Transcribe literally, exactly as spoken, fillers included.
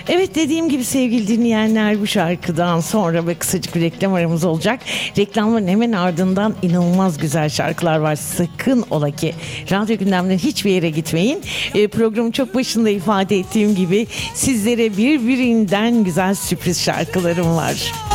Evet, dediğim gibi sevgili dinleyenler, bu şarkıdan sonra ve kısacık bir reklam aramız olacak. Reklamların hemen ardından inanılmaz güzel şarkılar var. Sakın ola ki radyo gündemden hiçbir yere gitmeyin. E, programın çok başında ifade ettiğim gibi sizlere birbirinden güzel sürpriz şarkılarım var.